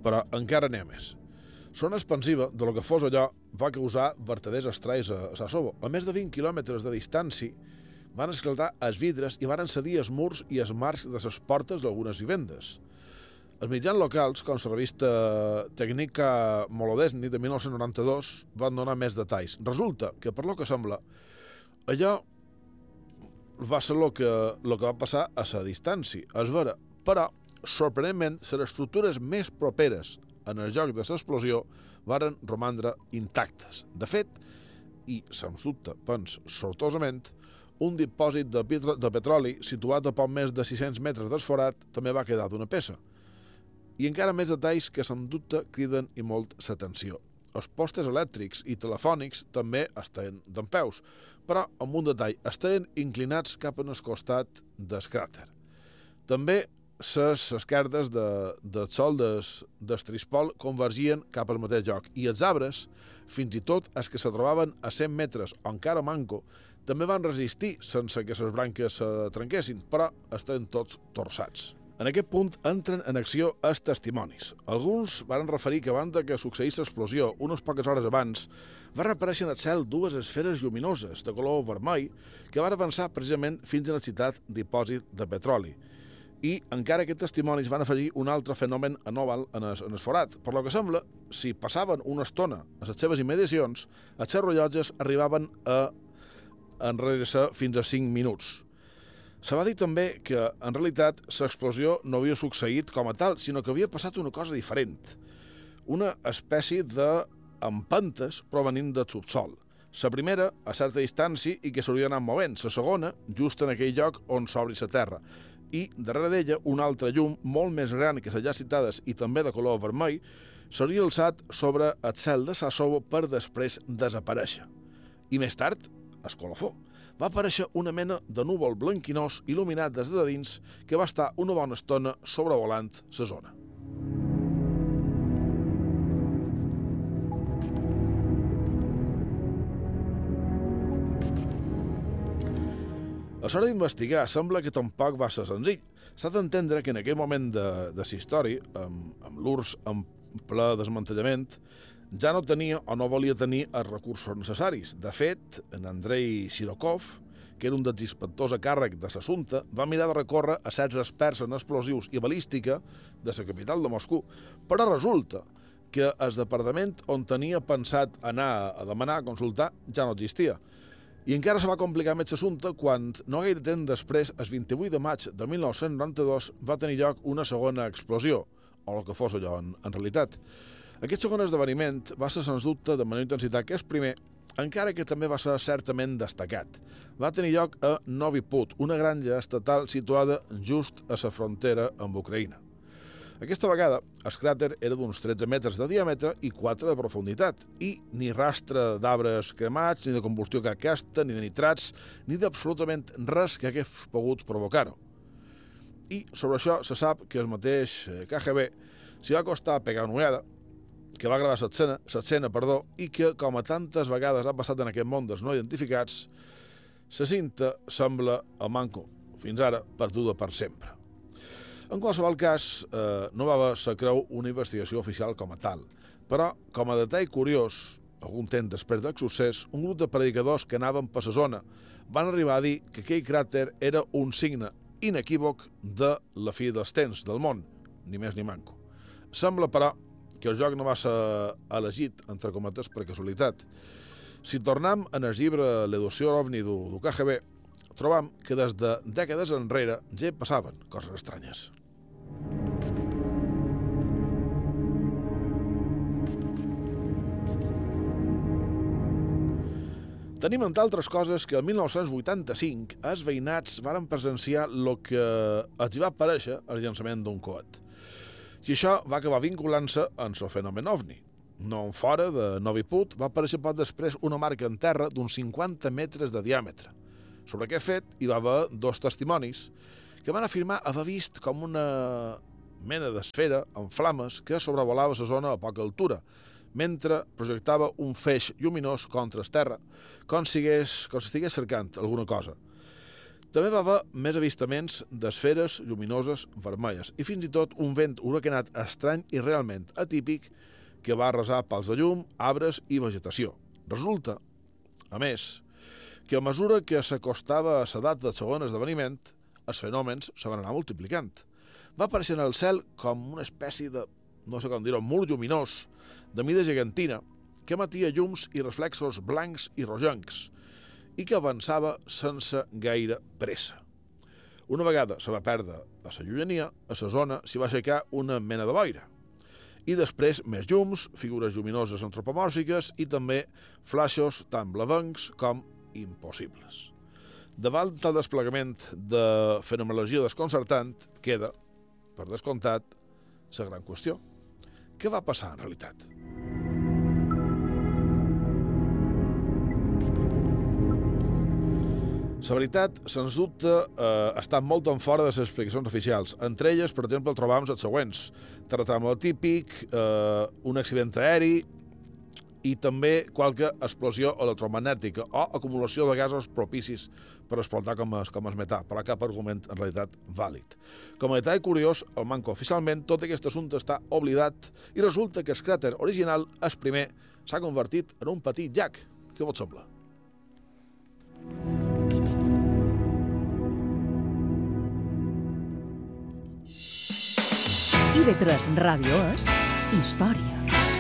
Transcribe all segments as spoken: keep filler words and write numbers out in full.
Però encara n'hi ha més. Zona expansiva de lo que fos allò va causar vertaders estralls a Sassovo. A més de vint quilòmetres de distància van esclatar els vidres i van cedir els murs i els marcs de les portes d'algunes vivendes. Els mitjans locals, com la revista Tècnica Molodesny de mil nou-cents noranta-dos, van donar més detalls. Resulta que, per lo que sembla, allò va ser el que, lo que va passar a la distància. És vera, però, sorprenentment, les estructures més properes en el lloc de l'explosió varen romandre intactes. De fet, i sens dubte, pens sortosament, un dipòsit de, petro de petroli situat a poc més de sis-cents metres d'esforat també va quedar d'una peça. I encara més detalls que, sens dubte, criden i molt l'atenció. Els postes elèctrics i telefònics també estaven dempeus, però, amb un detall, estaven inclinats cap en el costat del cràter. També les esquerdes de, del sol des, del Trispol convergien cap al mateix lloc i els arbres, fins i tot els que se trobaven a cent metres o encara manco, també van resistir sense que les branques se trenquessin, però estaven tots torçats. En aquest punt entren en acció els testimonis. Alguns van referir que abans que succeís l'explosió, unes poques hores abans, van aparèixer en el cel dues esferes lluminoses de color vermell que van avançar precisament fins a la ciutat dipòsit de petroli. I encara aquests testimonis van afegir un altre fenomen anòmal en el, en el forat. Per lo que sembla, si passaven una estona a les seves immediacions, els seus rellotges arribaven a enrere-se fins a cinc minuts. Se va dir també que, en realitat, l'explosió no havia succeït com a tal, sinó que havia passat una cosa diferent. Una espècie d'empentes provenint del subsol. La primera, a certa distància i que s'hauria d'anar movent. La segona, just en aquell lloc on s'obri la terra. I, darrere d'ella, una altra llum, molt més gran que les ja citades i també de color vermell, s'hauria alçat sobre el cel de Sassovo per després desaparèixer. I més tard, el colofó, va aparèixer una mena de núvol blanquinós il·luminat des de dins que va estar una bona estona sobrevolant la zona. A l'hora d'investigar sembla que tampoc va ser senzill. S'ha d'entendre que en aquell moment de, de la història, amb, amb l'U R S S en ple desmantellament, ja no tenia o no volia tenir els recursos necessaris. De fet, en Andrei Sirokov, que era un dels inspectors a càrrec de l'assumpte, va mirar de recórrer a certs experts en explosius i balística de la capital de Moscou. Però resulta que el departament on tenia pensat anar a demanar, a consultar, ja no existia. I encara se va complicar més l'assumpte quan, no gaire temps després, el vint-i-vuit de maig de mil nou-cents noranta-dos, va tenir lloc una segona explosió, o el que fos allò en, en realitat. Aquest segon esdeveniment va ser, sens dubte, de menor intensitat que el primer, encara que també va ser certament destacat. Va tenir lloc a Novi Put, una granja estatal situada just a la frontera amb Ucraïna. Aquesta vegada, el cràter era d'uns tretze metres de diàmetre i quatre de profunditat, i ni rastre d'arbres cremats, ni de combustió aquesta, ni de nitrats, ni d'absolutament res que hagués pogut provocar-ho. I sobre això se sap que el mateix K G B s'hi va costar a pegar una ullada, que va gravar l'escena, l'escena, perdó, i que, com a tantes vegades ha passat en aquest món dels no identificats, la cinta sembla a manco, fins ara perduda per sempre. En qualsevol cas, eh, no va ser, creu, una investigació oficial com a tal, però, com a detall curiós, algun temps després del succés, un grup de predicadors que anaven per la zona van arribar a dir que aquell cràter era un signe inequívoc de la fi dels temps del món, ni més ni manco. Sembla, però, que el joc no va ser elegit, entre cometes, per casualitat. Si tornem en el llibre L'Educació OVNI del K G B, trobam que des de dècades enrere ja passaven coses estranyes. Tenim, entre altres coses, que el mil nou-cents vuitanta-cinc els veïnats varen presenciar el que els hi va aparèixer el llançament d'un coet. I això va acabar vinculant-se amb el fenomen OVNI. No en fora de Novi Put va aparèixer poc després una marca en terra d'uns cinquanta metres de diàmetre. Sobre aquest fet hi va haver dos testimonis que van afirmar haver vist com una mena d'esfera en flames que sobrevolava la zona a poca altura, mentre projectava un feix lluminós contra el terra, com si estigués cercant alguna cosa. També va haver més avistaments d'esferes lluminoses vermelles i fins i tot un vent huracanat estrany i realment atípic que va arrasar pals de llum, arbres i vegetació. Resulta, a més, que a mesura que s'acostava a l'edat del segon esdeveniment, els fenòmens se van anar multiplicant. Va aparèixer en el cel com una espècie de, no sé com dir-ho, mur lluminós, de mida gegantina, que emetia llums i reflexos blancs i rogencs, i que avançava sense gaire pressa. Una vegada se va perdre a la llunyania, a la zona s'hi va aixecar una mena de boira. I després més llums, figures lluminoses antropomòrfiques i també flaixos tan blavencs com impossibles. Davant del desplegament de fenomenologia desconcertant, queda, per descomptat, la gran qüestió. Què va passar en realitat? La veritat, sens dubte, eh, està molt en fora de les explicacions oficials. Entre elles, per exemple, trobam les següents. Terratrèmol típic, eh, un accident aeri i també qualque explosió electromagnètica o acumulació de gasos propicis per explotar com es, com es metà, però cap argument en realitat vàlid. Com a detall curiós, al manco oficialment, tot aquest assumpte està oblidat i resulta que el cràter original, el primer, s'ha convertit en un petit llac. Què vos sembla? I ve tres Ràdio és història.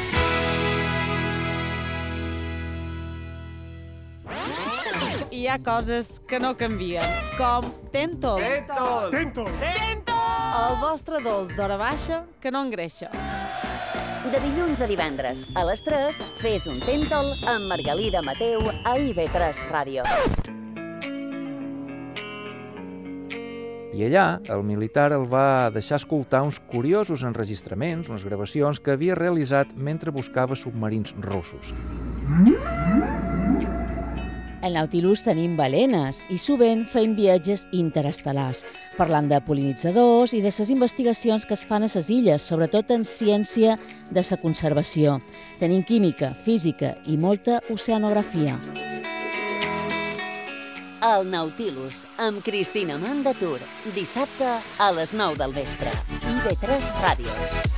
Hi ha coses que no canvien, com Tentol. Tentol! Tentol! Tentol! El vostre dolç d'hora baixa que no engreixa. De dilluns a divendres, a les tres, fes un Tentol amb Margalida Mateu a I V tres Ràdio. I allà, el militar el va deixar escoltar uns curiosos enregistraments, unes gravacions que havia realitzat mentre buscava submarins russos. Al Nautilus tenim balenes i sovint feim viatges interestel·lars, parlant de pol·linitzadors i de les investigacions que es fan a les illes, sobretot en ciència de la conservació. Tenim química, física i molta oceanografia. El Nautilus, amb Cristina Mandatur, dissabte a les nou del vespre. I V tres Ràdio.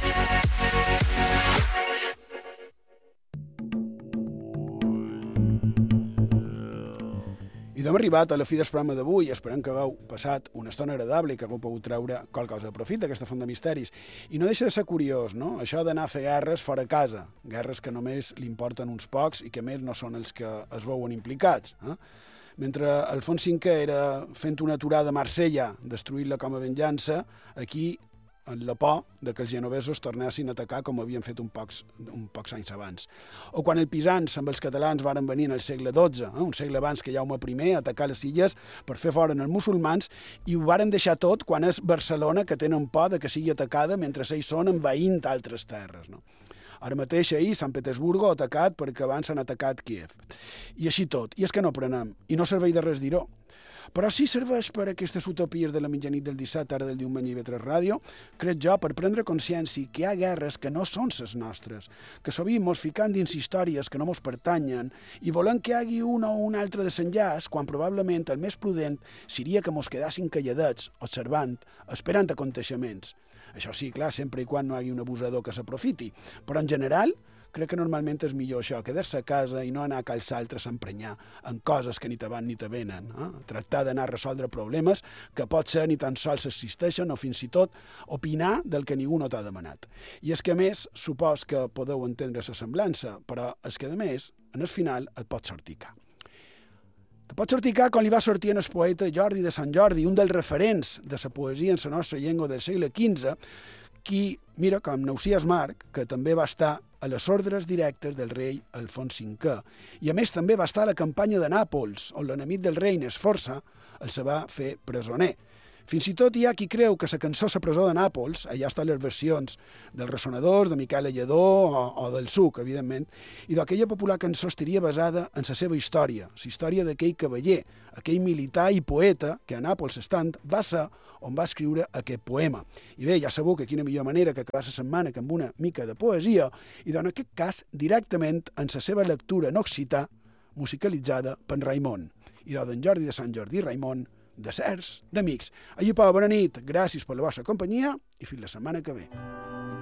I hem arribat a la fi del programa d'avui. Esperem que hagueu passat una estona agradable i que hagueu pogut treure qualque cosa de profit d'aquesta font de misteris. I no deixa de ser curiós, no?, això d'anar a fer guerres fora casa. Guerres que només li importen uns pocs i que més no són els que es veuen implicats. Eh? Mentre Alfons cinquè era fent una aturada a Marsella, destruint-la com a venjança, aquí en la por de que els genovesos tornessin a atacar com havien fet un pocs, un pocs anys abans. O quan els pisans amb els catalans varen venir en el segle dotze, eh, un segle abans que Jaume primer, a atacar les illes per fer fora els musulmans, i ho varen deixar tot quan és Barcelona que tenen por de que sigui atacada mentre ells són envaint altres terres, no? Ara mateix ahir Sant Petersburgo ha atacat perquè abans han atacat Kiev. I així tot. I és que no prenem. I no serveix de res dir-ho. Però sí serveix per aquestes utopies de la mitjanit del disset, ara del diumenge i I V tres Ràdio, crec jo, per prendre consciència que hi ha guerres que no són les nostres, que sovint mos ficant dins històries que no mos pertanyen i volem que hi hagi una o una altra desenllaç, quan probablement el més prudent seria que mos quedassin calladets, observant, esperant aconteixements. Això sí, clar, sempre i quan no hi hagi un abusador que s'aprofiti. Però en general, crec que normalment és millor això, quedar-se a casa i no anar a calçar altres a emprenyar en coses que ni te van ni te venen. Eh? Tractar d'anar a resoldre problemes que pot ser ni tan sols existeixen o fins i tot opinar del que ningú no t'ha demanat. I és que a més, supos que podeu entendre la semblança, però és que a més, en el final et pot sortir ca. Te pot sortir ca com li va sortir en el poeta Jordi de Sant Jordi, un dels referents de la poesia en la nostra llengua del segle quinze, qui, mira, com Nausias Marc, que també va estar a les ordres directes del rei Alfons cinquè, i a més també va estar a la campanya de Nàpols, on l'enemic del rei Nesforça el se va fer presoner. Fins i tot hi ha qui creu que la cançó La presó de Nàpols, allà estan les versions dels Ressonadors, de Miquel Lledó o, o del Suc, evidentment, i d'aquella popular cançó estaria basada en la seva història, la història d'aquell cavaller, aquell militar i poeta que a Nàpols estant va ser on va escriure aquest poema. I bé, ja sabeu que quina millor manera que acabar la setmana que amb una mica de poesia, i en aquest cas directament en la seva lectura en occità, musicalitzada per Raimon. I d'en Jordi de Sant Jordi i Raimon, de certs, d'amics. Allí, pa, bona nit, gràcies per la vostra companyia i fins la setmana que ve.